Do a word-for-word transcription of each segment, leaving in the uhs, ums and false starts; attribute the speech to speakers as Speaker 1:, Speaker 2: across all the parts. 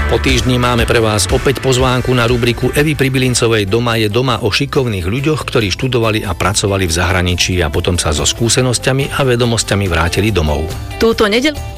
Speaker 1: Po týždni máme pre vás opäť pozvánku na rubriku Evy Pribylincovej Doma je doma o šikovných ľuďoch, ktorí študovali a pracovali v zahraničí a potom sa so skúsenosťami a vedomosťami vrátili domov.
Speaker 2: Túto nedeľu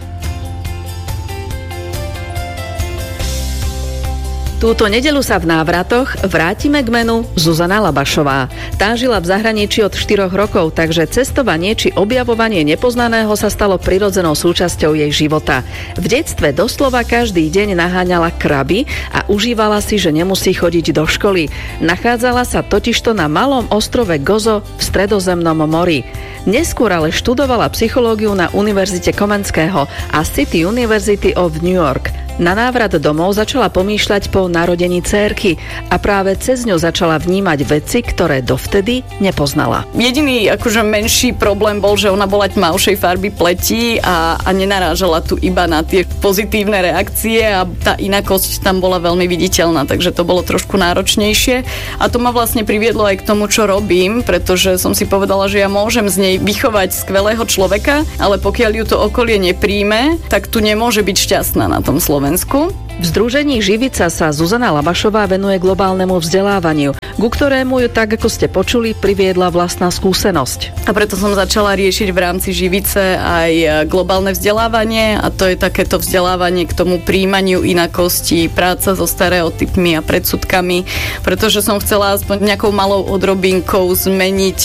Speaker 2: Túto nedeľu sa v návratoch vrátime k menu Zuzana Labašová. Tá žila v zahraničí od štyroch rokov, takže cestovanie či objavovanie nepoznaného sa stalo prirodzenou súčasťou jej života. V detstve doslova každý deň naháňala kraby a užívala si, že nemusí chodiť do školy. Nachádzala sa totižto na malom ostrove Gozo v Stredozemnom mori. Neskôr ale študovala psychológiu na Univerzite Komenského a City University of New York. Na návrat domov začala pomýšľať po narodení dcérky a práve cez ňu začala vnímať veci, ktoré dovtedy nepoznala.
Speaker 3: Jediný akože menší problém bol, že ona bola tmavšej farby pleti a, a nenarážala tu iba na tie pozitívne reakcie a tá inakosť tam bola veľmi viditeľná, takže to bolo trošku náročnejšie a to ma vlastne priviedlo aj k tomu, čo robím, pretože som si povedala, že ja môžem z nej vychovať skvelého človeka, ale pokiaľ ju to okolie nepríjme, tak tu nemôže byť šťastná na tom Slovensku.
Speaker 2: V združení Živica sa Zuzana Labašová venuje globálnemu vzdelávaniu, ku ktorému ju, tak ako ste počuli, priviedla vlastná skúsenosť.
Speaker 3: A preto som začala riešiť v rámci Živice aj globálne vzdelávanie a to je takéto vzdelávanie k tomu príjmaniu inakosti, práca so stereotypmi a predsudkami, pretože som chcela aspoň nejakou malou odrobinkou zmeniť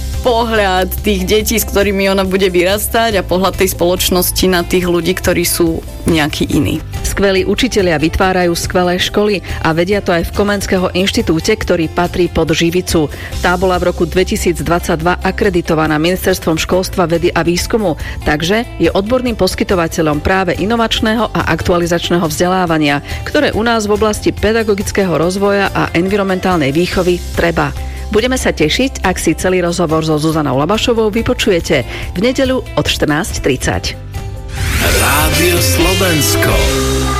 Speaker 3: pohľad tých detí, s ktorými ona bude vyrastať a pohľad tej spoločnosti na tých ľudí, ktorí sú nejakí iní.
Speaker 2: Skvelí učitelia vytvárajú skvelé školy a vedia to aj v Komenského inštitúte, ktorý patrí pod Živicu. Tá bola v roku dvetisícdvadsaťdva akreditovaná Ministerstvom školstva, vedy a výskumu, takže je odborným poskytovateľom práve inovačného a aktualizačného vzdelávania, ktoré u nás v oblasti pedagogického rozvoja a environmentálnej výchovy treba. Budeme sa tešiť, ak si celý rozhovor so Zuzanou Labašovou vypočujete v nedeľu od štrnásť tridsať.
Speaker 4: Rádio Slovensko.